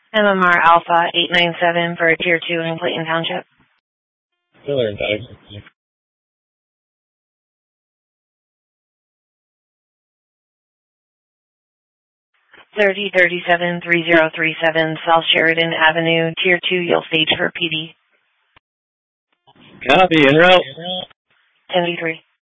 MMR Alpha 897 for Tier 2 in Clayton Township. Miller and Dodge. 3037-3037 South Sheridan Avenue, Tier 2, you'll stage for PD. Copy, en route. 10-3.